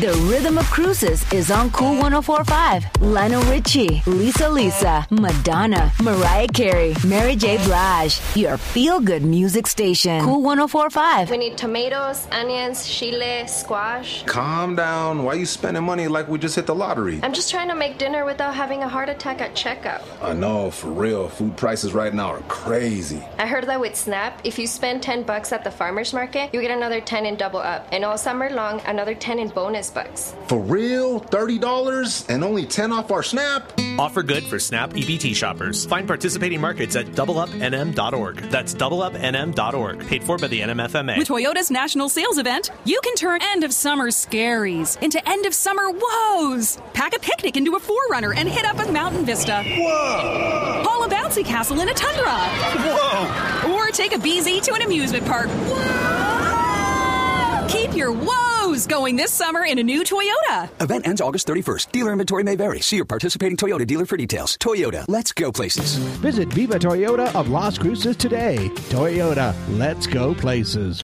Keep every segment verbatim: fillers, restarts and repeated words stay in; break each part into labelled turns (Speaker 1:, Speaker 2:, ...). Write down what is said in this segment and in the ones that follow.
Speaker 1: The Rhythm of Cruises is on Cool one oh four point five. Lionel Richie, Lisa Lisa, Madonna, Mariah Carey, Mary J. Blige. Your feel-good music station. Cool one oh four point five.
Speaker 2: We need tomatoes, onions, chile, squash.
Speaker 3: Calm down. Why you spending money like we just hit the lottery?
Speaker 2: I'm just trying to make dinner without having a heart attack at checkout.
Speaker 3: I know, for real. Food prices right now are crazy.
Speaker 2: I heard that with SNAP, if you spend ten bucks at the farmer's market, you get another ten in double up. And all summer long, another ten in bonus bucks.
Speaker 3: For real? thirty dollars and only ten off our SNAP?
Speaker 4: Offer good for SNAP E B T shoppers. Find participating markets at double up N M dot org. That's double up N M dot org. Paid for by the N M F M A.
Speaker 5: With Toyota's national sales event, you can turn end of summer scaries into end of summer woes. Pack a picnic into a four runner and hit up a mountain vista.
Speaker 4: Whoa!
Speaker 5: Haul a bouncy castle in a tundra.
Speaker 4: Whoa!
Speaker 5: Or take a B Z to an amusement park. Whoa! Keep your woes going this summer in a new Toyota.
Speaker 6: Event ends August thirty-first. Dealer inventory may vary. See your participating Toyota dealer for details. Toyota, let's go places.
Speaker 7: Visit Viva Toyota of Las Cruces today. Toyota, let's go places.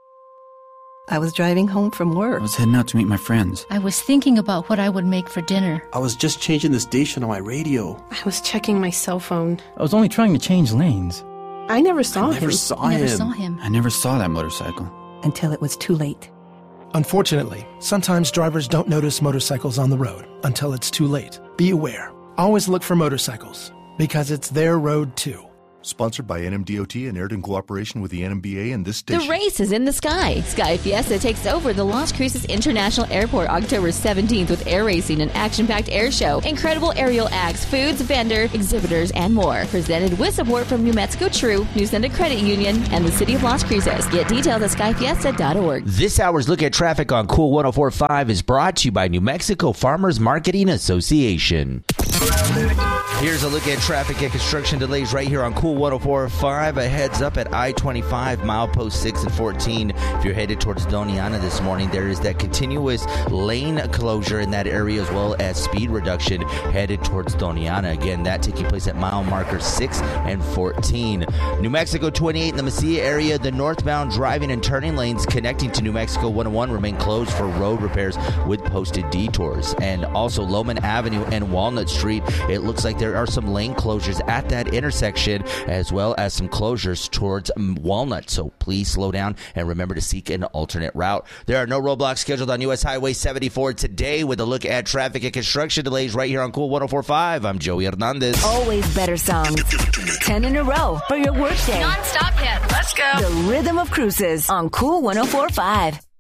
Speaker 8: I was driving home from work.
Speaker 9: I was heading out to meet my friends.
Speaker 10: I was thinking about what I would make for dinner.
Speaker 9: I was just changing the station on my radio.
Speaker 11: I was checking my cell phone.
Speaker 12: I was only trying to change lanes.
Speaker 11: I never saw
Speaker 9: I
Speaker 11: him.
Speaker 9: Never saw
Speaker 10: I never
Speaker 9: him.
Speaker 10: saw him.
Speaker 9: I never saw that motorcycle.
Speaker 8: Until it was too late.
Speaker 13: Unfortunately, sometimes drivers don't notice motorcycles on the road until it's too late. Be aware. Always look for motorcycles, because it's their road too.
Speaker 14: Sponsored by N M D O T and aired in cooperation with the N M B A and this station.
Speaker 15: The race is in the sky. Sky Fiesta takes over the Las Cruces International Airport October seventeenth with air racing and action-packed air show, incredible aerial acts, foods, vendor, exhibitors, and more. Presented with support from New Mexico True, New Senda Credit Union, and the City of Las Cruces. Get details at sky fiesta dot org.
Speaker 16: This hour's Look at Traffic on Cool one oh four point five is brought to you by New Mexico Farmers Marketing Association. Here's a look at traffic and construction delays right here on Cool one oh four point five. A heads up at I twenty-five, milepost six and fourteen. If you're headed towards Doniana this morning, there is that continuous lane closure in that area as well as speed reduction headed towards Doniana. Again, that taking place at mile marker six and fourteen. New Mexico twenty-eight in the Mesilla area, the northbound driving and turning lanes connecting to New Mexico one oh one remain closed for road repairs with posted detours. And also Loman Avenue and Walnut Street, it looks like there are some lane closures at that intersection as well as some closures towards Walnut. So please slow down and remember to seek an alternate route. There are no roadblocks scheduled on U S Highway seventy-four today. With a look at traffic and construction delays right here on Cool one oh four point five. I'm Joey Hernandez.
Speaker 1: Always better songs. Ten in a row for your workday.
Speaker 5: Non-stop hit. Let's go.
Speaker 1: The Rhythm of Cruises on Cool one oh four point five.